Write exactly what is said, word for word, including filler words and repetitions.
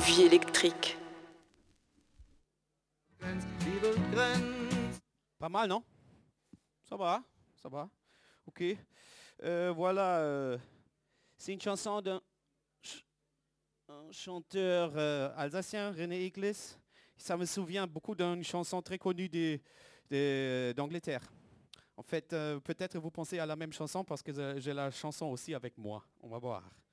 vie électrique. Pas mal, non? Ça va, ça va. Ok. Euh, voilà, euh, c'est une chanson d'un ch- un chanteur euh, alsacien, René Iglis. Ça me souvient beaucoup d'une chanson très connue des- des- d'Angleterre. En fait, euh, peut-être vous pensez à la même chanson parce que euh, j'ai la chanson aussi avec moi. On va voir.